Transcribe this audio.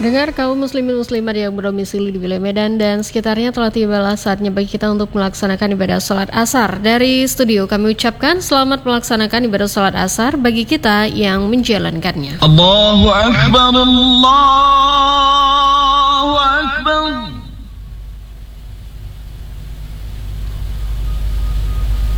Dengar kaum muslimin muslimat yang berdomisili di wilayah Medan dan sekitarnya, telah tibalah saatnya bagi kita untuk melaksanakan ibadah salat asar. Dari studio kami ucapkan selamat melaksanakan ibadah salat asar bagi kita yang menjalankannya. Allahu Akbar, Allah